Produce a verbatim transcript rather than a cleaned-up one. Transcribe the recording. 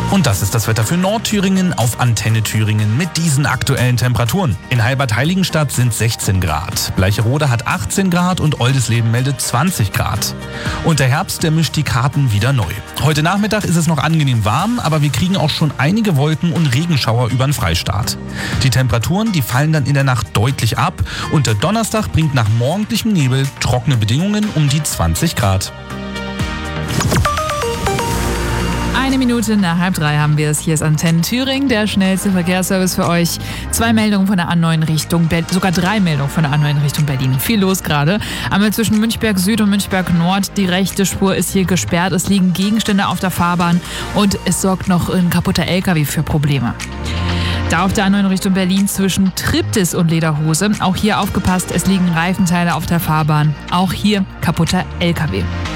Und das ist das Wetter für Nordthüringen auf Antenne Thüringen mit diesen aktuellen Temperaturen. In Heilbad-Heiligenstadt sind sechzehn Grad, Bleicherode hat achtzehn Grad und Oldisleben meldet zwanzig Grad. Und der Herbst, der mischt die Karten wieder neu. Heute Nachmittag ist es noch angenehm warm, aber wir kriegen auch schon einige Wolken und Regenschauer über den Freistaat. Die Temperaturen, die fallen dann in der Nacht deutlich ab und der Donnerstag bringt nach morgendlichem Nebel trockene Bedingungen um die zwanzig Grad. Eine Minute nach halb drei haben wir es. Hier ist Antenne Thüringen, der schnellste Verkehrsservice für euch. Zwei Meldungen von der A neun Richtung Berlin, sogar drei Meldungen von der A neun Richtung Berlin. Viel los gerade. Einmal zwischen Münchberg Süd und Münchberg Nord. Die rechte Spur ist hier gesperrt. Es liegen Gegenstände auf der Fahrbahn und es sorgt noch ein kaputter L K W für Probleme. Da auf der A neun Richtung Berlin zwischen Triptis und Lederhose. Auch hier aufgepasst, es liegen Reifenteile auf der Fahrbahn. Auch hier kaputter L K W.